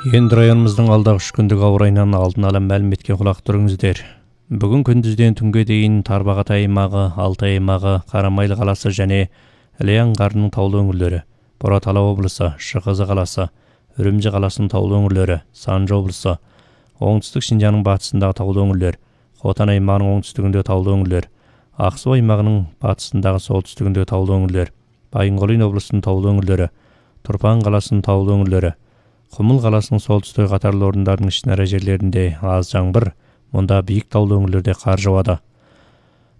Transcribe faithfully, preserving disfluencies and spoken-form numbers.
Енді районымыздың алдағы үш күндік ауа райынан алдын ала мәліметке құлақ түріңіздер. Бүгін күндізден түнге дейін Тарбағатай аймағы, Алтай аймағы, Қарамайлы қаласы және Іле аңғарының таулы өңірлері, Бұратала облысы, Шығызы қаласы, Үрімжі қаласының таулы өңірлері, Санжы облысы, оңтүстік Шинжаңның батысындағы таулы өңірлер, Хотан аймағының оңтүстігінде таулы өңірлер, Ақсу аймағының батысындағы солтүстігінде таулы өңірлер, Байынқол облысының таулы өңірлері, Тұрпан қаласының таулы өңірлері, Құмыл қаласының солтүстік қатарлы орындардың ішінара жерлерінде аз жаңбыр, мұнда биік таулы өңірлерде қар жауады.